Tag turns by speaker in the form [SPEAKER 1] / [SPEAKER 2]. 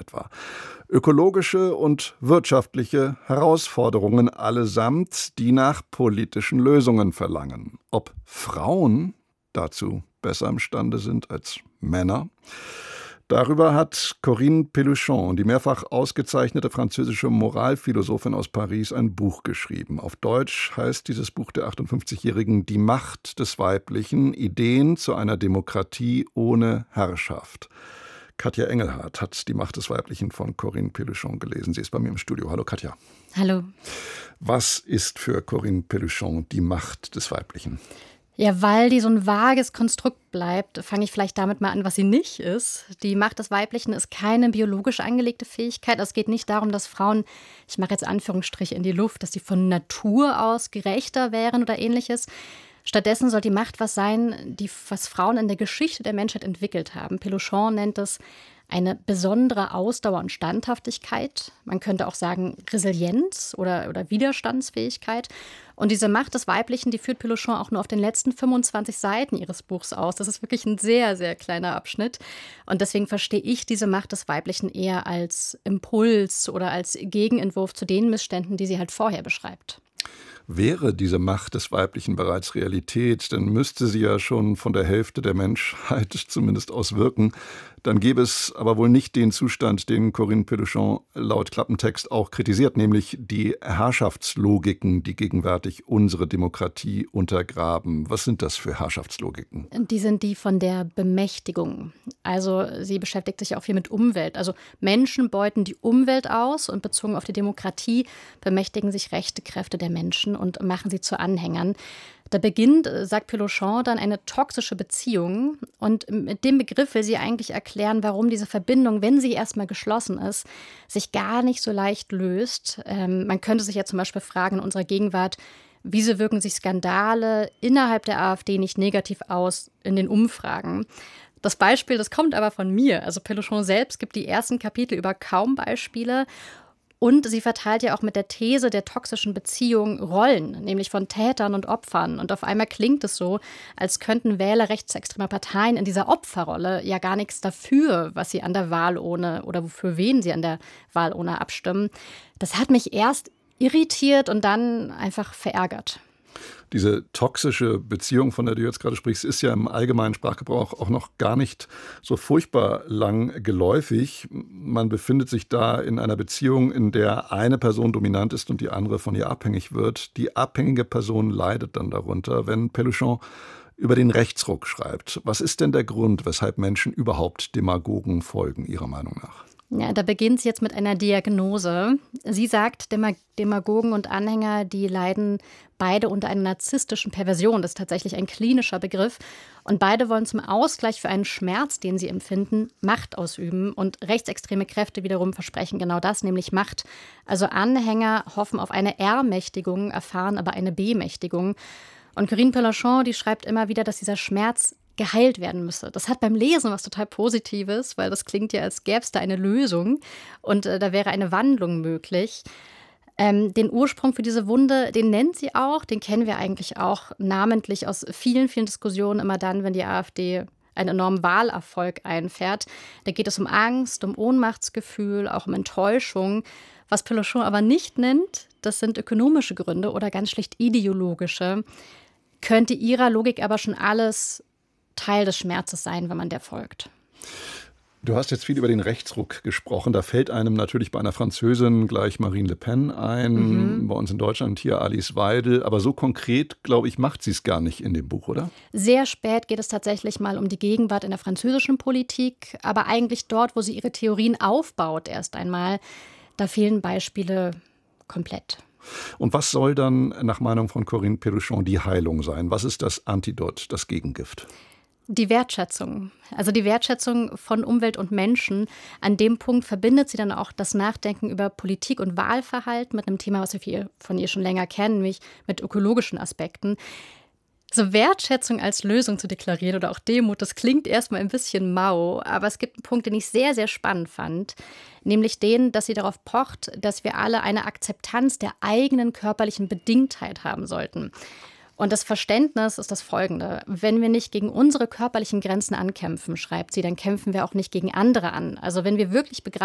[SPEAKER 1] etwa. Ökologische und wirtschaftliche Herausforderungen allesamt, die nach politischen Lösungen verlangen. Ob Frauen dazu besser imstande sind als Männer? Darüber hat Corinne Pelluchon, die mehrfach ausgezeichnete französische Moralphilosophin aus Paris, ein Buch geschrieben. Auf Deutsch heißt dieses Buch der 58-Jährigen »Die Macht des Weiblichen. Ideen zu einer Demokratie ohne Herrschaft«. Katja Engelhardt hat »Die Macht des Weiblichen« von Corinne Pelluchon gelesen. Sie ist bei mir im Studio. Hallo Katja.
[SPEAKER 2] Hallo.
[SPEAKER 1] Was ist für Corinne Pelluchon die Macht des Weiblichen?
[SPEAKER 2] Ja, weil die so ein vages Konstrukt bleibt, fange ich vielleicht damit mal an, was sie nicht ist. Die Macht des Weiblichen ist keine biologisch angelegte Fähigkeit. Es geht nicht darum, dass Frauen, ich mache jetzt Anführungsstriche in die Luft, dass sie von Natur aus gerechter wären oder Ähnliches. Stattdessen soll die Macht was sein, was Frauen in der Geschichte der Menschheit entwickelt haben. Pelluchon nennt es eine besondere Ausdauer und Standhaftigkeit. Man könnte auch sagen Resilienz oder Widerstandsfähigkeit. Und diese Macht des Weiblichen, die führt Pelluchon auch nur auf den letzten 25 Seiten ihres Buchs aus. Das ist wirklich ein sehr, sehr kleiner Abschnitt. Und deswegen verstehe ich diese Macht des Weiblichen eher als Impuls oder als Gegenentwurf zu den Missständen, die sie halt vorher beschreibt.
[SPEAKER 1] Wäre diese Macht des Weiblichen bereits Realität, dann müsste sie ja schon von der Hälfte der Menschheit zumindest auswirken. Dann gäbe es aber wohl nicht den Zustand, den Corinne Pelluchon laut Klappentext auch kritisiert, nämlich die Herrschaftslogiken, die gegenwärtig unsere Demokratie untergraben. Was sind das für Herrschaftslogiken?
[SPEAKER 2] Die sind die von der Bemächtigung. Also sie beschäftigt sich auch viel mit Umwelt. Also Menschen beuten die Umwelt aus und bezogen auf die Demokratie bemächtigen sich rechte Kräfte der Menschen und machen sie zu Anhängern. Da beginnt, sagt Pelluchon, dann eine toxische Beziehung. Und mit dem Begriff will sie eigentlich erklären, warum diese Verbindung, wenn sie erstmal geschlossen ist, sich gar nicht so leicht löst. Man könnte sich ja zum Beispiel fragen in unserer Gegenwart, wieso wirken sich Skandale innerhalb der AfD nicht negativ aus in den Umfragen? Das Beispiel, das kommt aber von mir. Also Pelluchon selbst gibt die ersten Kapitel über kaum Beispiele. Und sie verteilt ja auch mit der These der toxischen Beziehung Rollen, nämlich von Tätern und Opfern. Und auf einmal klingt es so, als könnten Wähler rechtsextremer Parteien in dieser Opferrolle ja gar nichts dafür, was sie an der Wahlurne oder für wen sie an der Wahlurne abstimmen. Das hat mich erst irritiert und dann einfach verärgert.
[SPEAKER 1] Diese toxische Beziehung, von der du jetzt gerade sprichst, ist ja im allgemeinen Sprachgebrauch auch noch gar nicht so furchtbar lang geläufig. Man befindet sich da in einer Beziehung, in der eine Person dominant ist und die andere von ihr abhängig wird. Die abhängige Person leidet dann darunter, wenn Pelluchon über den Rechtsruck schreibt. Was ist denn der Grund, weshalb Menschen überhaupt Demagogen folgen, Ihrer Meinung nach?
[SPEAKER 2] Ja, da beginnt sie jetzt mit einer Diagnose. Sie sagt, Demagogen und Anhänger, die leiden beide unter einer narzisstischen Perversion. Das ist tatsächlich ein klinischer Begriff. Und beide wollen zum Ausgleich für einen Schmerz, den sie empfinden, Macht ausüben. Und rechtsextreme Kräfte wiederum versprechen genau das, nämlich Macht. Also Anhänger hoffen auf eine Ermächtigung, erfahren aber eine Bemächtigung. Und Corinne Pelluchon, die schreibt immer wieder, dass dieser Schmerz geheilt werden müsse. Das hat beim Lesen was total Positives, weil das klingt ja, als gäbe es da eine Lösung und da wäre eine Wandlung möglich. Den Ursprung für diese Wunde, den nennt sie auch, den kennen wir eigentlich auch namentlich aus vielen, vielen Diskussionen immer dann, wenn die AfD einen enormen Wahlerfolg einfährt. Da geht es um Angst, um Ohnmachtsgefühl, auch um Enttäuschung. Was Pelluchon aber nicht nennt, das sind ökonomische Gründe oder ganz schlicht ideologische. Könnte ihrer Logik aber schon alles Teil des Schmerzes sein, wenn man der folgt.
[SPEAKER 1] Du hast jetzt viel über den Rechtsruck gesprochen. Da fällt einem natürlich bei einer Französin gleich Marine Le Pen ein, bei uns in Deutschland hier Alice Weidel. Aber so konkret, glaube ich, macht sie es gar nicht in dem Buch, oder?
[SPEAKER 2] Sehr spät geht es tatsächlich mal um die Gegenwart in der französischen Politik. Aber eigentlich dort, wo sie ihre Theorien aufbaut erst einmal, da fehlen Beispiele komplett.
[SPEAKER 1] Und was soll dann nach Meinung von Corinne Pelluchon die Heilung sein? Was ist das Antidot, das Gegengift?
[SPEAKER 2] Die Wertschätzung. Also die Wertschätzung von Umwelt und Menschen. An dem Punkt verbindet sie dann auch das Nachdenken über Politik und Wahlverhalten mit einem Thema, was wir von ihr schon länger kennen, nämlich mit ökologischen Aspekten. So Wertschätzung als Lösung zu deklarieren oder auch Demut, das klingt erstmal ein bisschen mau, aber es gibt einen Punkt, den ich sehr, sehr spannend fand, nämlich den, dass sie darauf pocht, dass wir alle eine Akzeptanz der eigenen körperlichen Bedingtheit haben sollten. Und das Verständnis ist das folgende: Wenn wir nicht gegen unsere körperlichen Grenzen ankämpfen, schreibt sie, dann kämpfen wir auch nicht gegen andere an. Also wenn wir wirklich begreifen,